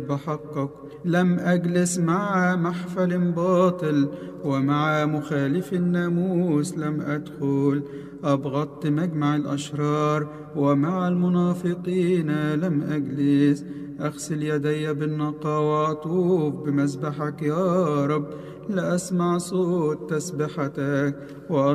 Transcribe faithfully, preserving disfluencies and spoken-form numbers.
بحقك. لم أجلس مع محفل باطل، ومع مخالف الناموس لم أدخل. أبغضت مجمع الأشرار، ومع المنافقين لم أجلس. أغسل يدي بالنقى وأطوف بمذبحك يا رب، لأسمع صوت تسبحتك.